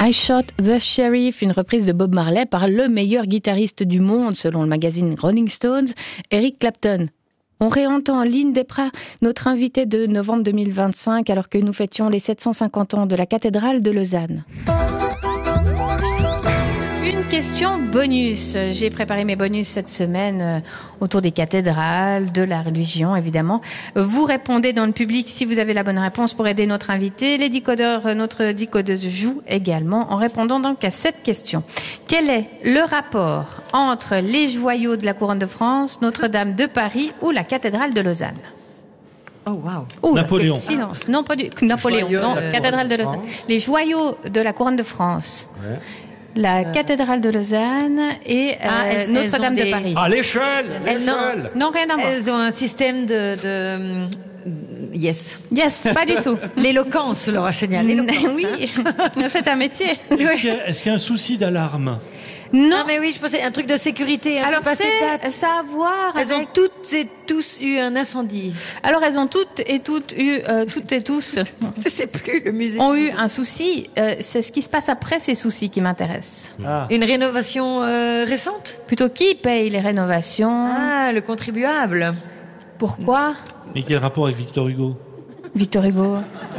I Shot the Sheriff, une reprise de Bob Marley par le meilleur guitariste du monde selon le magazine Rolling Stones, Eric Clapton. On réentend Lynn Desprats, notre invitée de novembre 2025, alors que nous fêtions les 750 ans de la cathédrale de Lausanne. Une question bonus. J'ai préparé mes bonus cette semaine autour des cathédrales, de la religion évidemment. Vous répondez dans le public si vous avez la bonne réponse pour aider notre invité. Les décodeurs, notre décodeuse joue également en répondant donc à cette question. Quel est le rapport entre les joyaux de la couronne de France, Notre-Dame de Paris ou la cathédrale de Lausanne? Oh wow. Napoléon. Silence. Non, pas du Napoléon. Non, cathédrale de Lausanne. Les joyaux de la couronne de France. Ouais. La cathédrale de Lausanne et Notre-Dame de Paris. À l'échelle. Non, rien à voir. Elles ont un système de Yes, pas du tout. L'éloquence, Laura Chénial. Oui, c'est un métier. Est-ce qu'il y a un souci d'alarme? Non, mais oui, je pensais un truc de sécurité. Alors ça a à voir. Elles ont toutes et tous eu un incendie. Alors elles ont toutes et tous, je sais plus le musée. Ont eu un souci. C'est ce qui se passe après ces soucis qui m'intéressent. Ah. Une rénovation récente? Plutôt qui paye les rénovations? Ah, le contribuable. Pourquoi? Mais quel rapport avec Victor Hugo? Victor Hugo.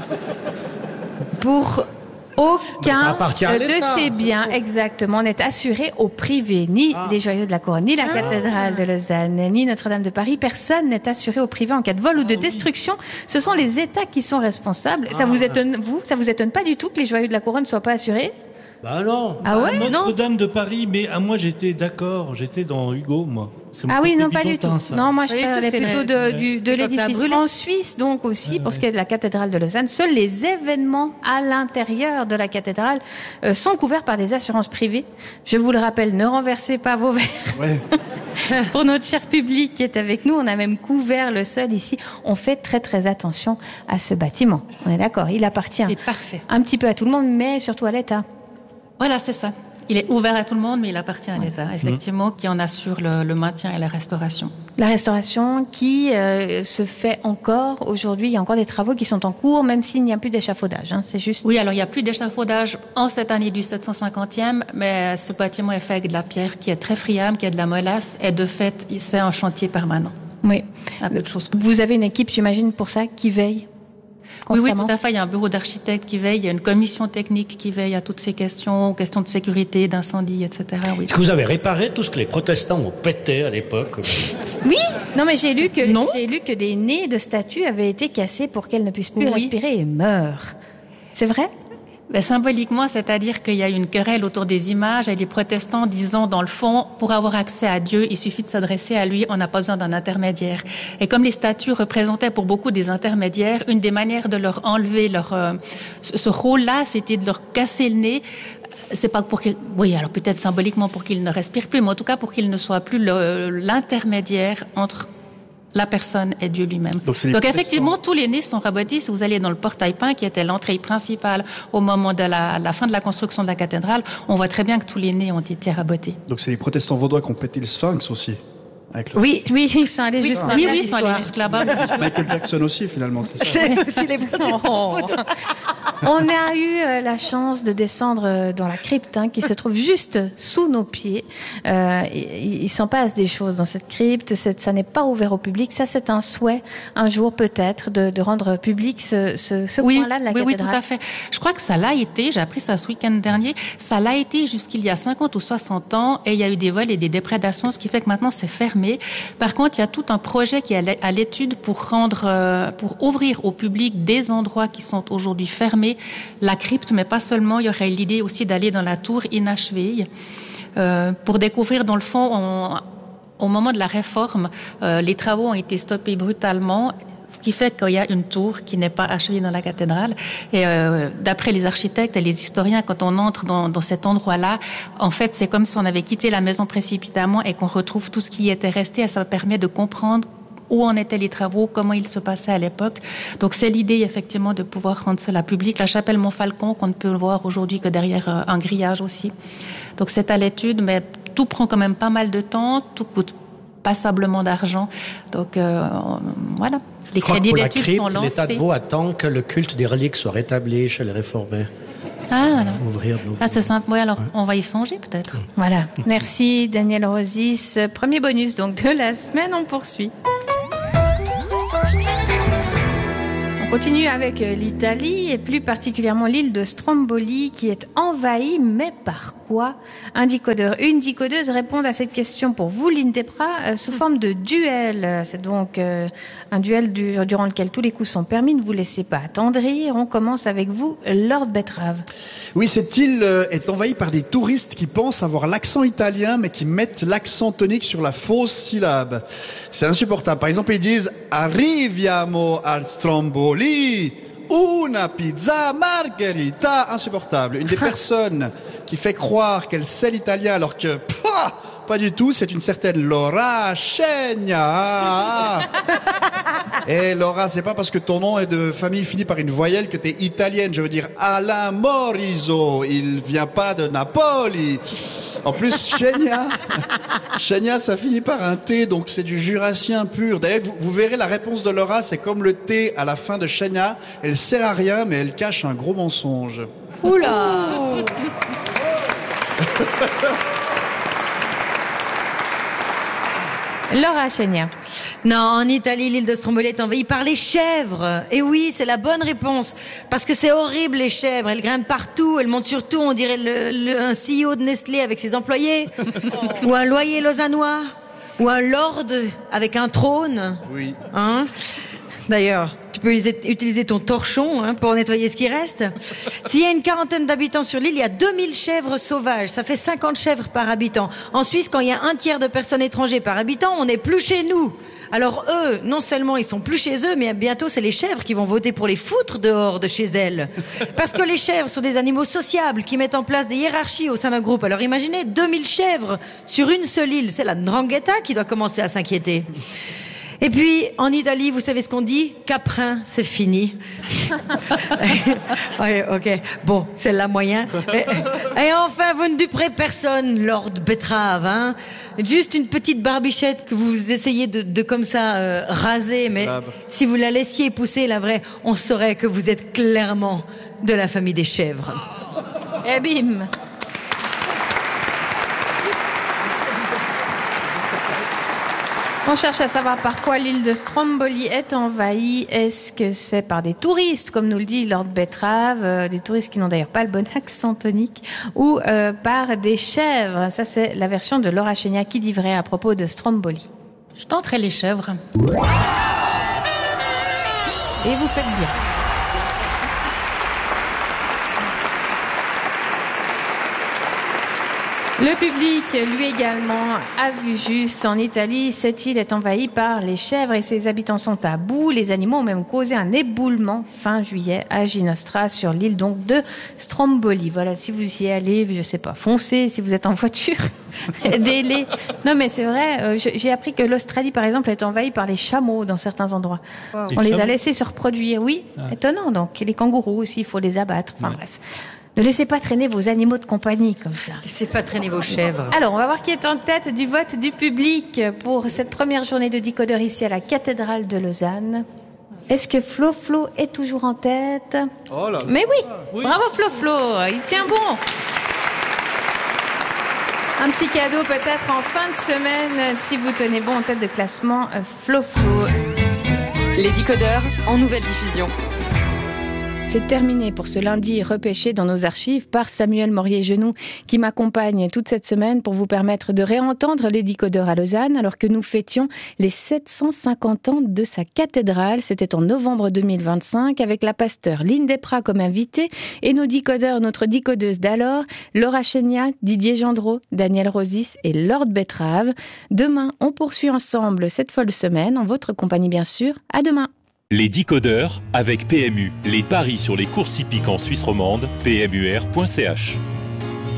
Pour aucun de ces biens, exactement, n'est assuré au privé. Ni les joyaux de la couronne, ni la cathédrale de Lausanne, ni Notre-Dame de Paris. Personne n'est assuré au privé en cas de vol ou de destruction. Ce sont les États qui sont responsables. Ça vous étonne, vous? Ça vous étonne pas du tout que les joyaux de la couronne ne soient pas assurés? Bah non. Ah ouais? Notre-Dame de Paris, mais moi j'étais d'accord, j'étais dans Hugo, moi. Ah oui, non, pas du tout. Ça. Non, moi je parlais plutôt de l'édifice en Suisse, donc aussi, pour ce qui est de la cathédrale de Lausanne. Seuls les événements à l'intérieur de la cathédrale sont couverts par des assurances privées. Je vous le rappelle, ne renversez pas vos verres. Ouais. Pour notre cher public qui est avec nous, on a même couvert le sol ici. On fait très très attention à ce bâtiment. On est d'accord, il appartient un petit peu à tout le monde, mais surtout à l'État. Voilà, c'est ça. Il est ouvert à tout le monde, mais il appartient à l'État, effectivement, qui en assure le maintien et la restauration. La restauration qui se fait encore aujourd'hui. Il y a encore des travaux qui sont en cours, même s'il n'y a plus d'échafaudage. C'est juste. Oui, alors il n'y a plus d'échafaudage en cette année du 750e, mais ce bâtiment est fait avec de la pierre qui est très friable, qui est de la molasse, et de fait, c'est un chantier permanent. Oui. À peu de choses. Vous avez une équipe, j'imagine, pour ça, qui veille? Oui, tout à fait. Il y a un bureau d'architectes qui veille, il y a une commission technique qui veille à toutes ces questions de sécurité, d'incendie, etc. Oui. Est-ce que vous avez réparé tout ce que les protestants ont pété à l'époque? Oui. Non, mais j'ai lu que des nez de statues avaient été cassés pour qu'elles ne puissent plus respirer et meurent. C'est vrai? Symboliquement, c'est-à-dire qu'il y a une querelle autour des images et les protestants disant, dans le fond, pour avoir accès à Dieu, il suffit de s'adresser à lui, on n'a pas besoin d'un intermédiaire. Et comme les statues représentaient pour beaucoup des intermédiaires, une des manières de leur enlever ce rôle-là, c'était de leur casser le nez. C'est pas pour qu'ils, alors peut-être symboliquement pour qu'ils ne respirent plus, mais en tout cas pour qu'ils ne soient plus l'intermédiaire entre la personne et Dieu lui-même. Donc effectivement, tous les nez sont rabotés. Si vous allez dans le portail peint, qui était l'entrée principale au moment de la fin de la construction de la cathédrale, on voit très bien que tous les nez ont été rabotés. Donc c'est les protestants vaudois qui ont pété le sphinx aussi. Oui, ils sont allés jusque là-bas. Oui, ils sont allés jusque là-bas. Michael Jackson aussi, finalement, c'est ça. C'est aussi les On a eu la chance de descendre dans la crypte qui se trouve juste sous nos pieds. Il s'en passe des choses dans cette crypte. Ça n'est pas ouvert au public. Ça, c'est un souhait, un jour peut-être, de rendre public ce coin-là de la cathédrale. Oui, tout à fait. Je crois que ça l'a été. J'ai appris ça ce week-end dernier. Ça l'a été jusqu'il y a 50 ou 60 ans. Et il y a eu des vols et des déprédations, ce qui fait que maintenant c'est fermé. Par contre, il y a tout un projet qui est à l'étude pour ouvrir au public des endroits qui sont aujourd'hui fermés, la crypte, mais pas seulement. Il y aurait l'idée aussi d'aller dans la tour inachevée pour découvrir, dans le fond, au moment de la réforme, les travaux ont été stoppés brutalement. Ce qui fait qu'il y a une tour qui n'est pas achevée dans la cathédrale. Et d'après les architectes et les historiens, quand on entre dans cet endroit-là, en fait, c'est comme si on avait quitté la maison précipitamment et qu'on retrouve tout ce qui était resté. Et ça permet de comprendre où en étaient les travaux, comment ils se passaient à l'époque. Donc c'est l'idée, effectivement, de pouvoir rendre cela public. La chapelle Montfalcon, qu'on ne peut voir aujourd'hui que derrière un grillage aussi. Donc c'est à l'étude, mais tout prend quand même pas mal de temps, tout coûte passablement d'argent. Donc voilà. Les crédits d'études sont lancés. L'État de Vaud attend que le culte des reliques soit rétabli chez les réformés. Ah, Ouvrir nos... c'est simple. Oui, alors on va y songer peut-être. Voilà. Merci Daniel Rosis. Premier bonus donc de la semaine, on poursuit. On continue avec l'Italie et plus particulièrement l'île de Stromboli qui est envahie, mais par quoi? Un décodeur, une décodeuse répondent à cette question pour vous, l'INDEPRA, sous forme de duel. C'est donc un duel durant lequel tous les coups sont permis. Ne vous laissez pas attendrir. On commence avec vous, Lord Betrave. Oui, cette île est envahie par des touristes qui pensent avoir l'accent italien, mais qui mettent l'accent tonique sur la fausse syllabe. C'est insupportable. Par exemple, ils disent « Arriviamo al Stromboli, una pizza margherita ». Insupportable. Une des personnes qui fait croire qu'elle sait l'italien alors que... pas du tout, c'est une certaine Laura Scegna. Et Laura, c'est pas parce que ton nom est de famille fini par une voyelle que t'es italienne. Je veux dire Alain Moriso, il vient pas de Napoli. En plus, Scegna, ça finit par un T, donc c'est du jurassien pur. D'ailleurs, vous verrez la réponse de Laura, c'est comme le T à la fin de Scegna. Elle sert à rien, mais elle cache un gros mensonge. Oula. Laura Scegna. Non, en Italie, l'île de Stromboli est envahie par les chèvres. Et oui, c'est la bonne réponse. Parce que c'est horrible, les chèvres. Elles grimpent partout, elles montent sur tout. On dirait un CEO de Nestlé avec ses employés. Ou un loyer lausannois. Ou un lord avec un trône. Oui. Hein? D'ailleurs, tu peux utiliser ton torchon pour nettoyer ce qui reste. S'il y a une quarantaine d'habitants sur l'île, il y a 2000 chèvres sauvages. Ça fait 50 chèvres par habitant. En Suisse, quand il y a un tiers de personnes étrangères par habitant, on n'est plus chez nous. Alors eux, non seulement ils sont plus chez eux, mais bientôt c'est les chèvres qui vont voter pour les foutre dehors de chez elles. Parce que les chèvres sont des animaux sociables qui mettent en place des hiérarchies au sein d'un groupe. Alors imaginez 2000 chèvres sur une seule île. C'est la Ndrangheta qui doit commencer à s'inquiéter. Et puis, en Italie, vous savez ce qu'on dit? Caprin, c'est fini. Ouais, ok. Bon, c'est la moyen. Et enfin, vous ne duperez personne, Lord Betrave, hein. Juste une petite barbichette que vous essayez de comme ça, raser, mais si vous la laissiez pousser, la vraie, on saurait que vous êtes clairement de la famille des chèvres. Et bim! On cherche à savoir par quoi l'île de Stromboli est envahie. Est-ce que c'est par des touristes, comme nous le dit Lord Betrave, des touristes qui n'ont d'ailleurs pas le bon accent tonique, ou par des chèvres? Ça, c'est la version de Laura Scegna qui dit vrai à propos de Stromboli. Je tenterai les chèvres. Et vous faites bien. Le public, lui également, a vu juste. En Italie, cette île est envahie par les chèvres et ses habitants sont à bout. Les animaux ont même causé un éboulement fin juillet à Ginostra, sur l'île donc de Stromboli. Voilà, si vous y allez, je sais pas, foncez si vous êtes en voiture, aidez-les. Non mais c'est vrai, j'ai appris que l'Australie par exemple est envahie par les chameaux dans certains endroits. Wow. On les a laissés se reproduire, oui, étonnant donc. Et les kangourous aussi, il faut les abattre, enfin bref. Ne laissez pas traîner vos animaux de compagnie comme ça. Laissez pas traîner vos chèvres. Alors, on va voir qui est en tête du vote du public pour cette première journée de décodeur ici à la cathédrale de Lausanne. Est-ce que Flo est toujours en tête? Oh là là. Mais oui. Bravo Flo, il tient bon. Un petit cadeau peut-être en fin de semaine si vous tenez bon en tête de classement Flo. Les décodeurs en nouvelle diffusion. C'est terminé pour ce lundi repêché dans nos archives par Samuel Morier-Genoux qui m'accompagne toute cette semaine pour vous permettre de réentendre les décodeurs à Lausanne alors que nous fêtions les 750 ans de sa cathédrale. C'était en novembre 2025 avec la pasteur l'INDEPRA comme invitée et nos décodeurs, notre décodeuse d'alors, Laura Scegna, Didier Gendreau, Daniel Rosis et Lord Betrave. Demain, on poursuit ensemble cette folle semaine en votre compagnie bien sûr. À demain. Les décodeurs avec PMU, les paris sur les courses hippiques en Suisse romande, pmur.ch.